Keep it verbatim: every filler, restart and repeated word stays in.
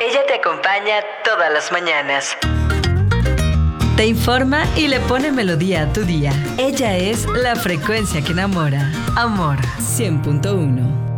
Ella te acompaña todas las mañanas. Te informa y le pone melodía a tu día. Ella es la frecuencia que enamora. Amor cien punto uno.